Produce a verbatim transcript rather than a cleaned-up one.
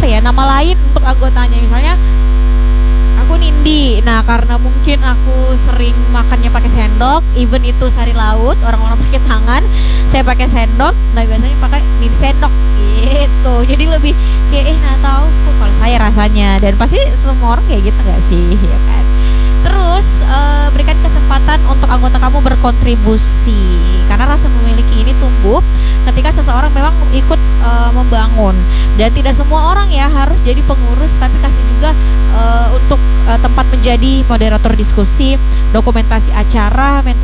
ya, nama lain untuk anggotanya. Misalnya aku Nindi. Nah, karena mungkin aku sering makannya pakai sendok, even itu sari laut, orang-orang pakai tangan, saya pakai sendok. Nah, biasanya pakai Nindi sendok gitu. Jadi lebih kayak eh nggak tahu kok kalau saya rasanya. Dan pasti semua orang kayak gitu nggak sih, ya kan? Terus uh, berikan kesempatan untuk anggota kamu berkontribusi, karena rasa memiliki ini tumbuh ketika seseorang memang ikut uh, membangun. Dan tidak semua orang ya harus jadi pengurus, tapi kasih juga uh, untuk uh, tempat menjadi moderator diskusi, dokumentasi acara, mentor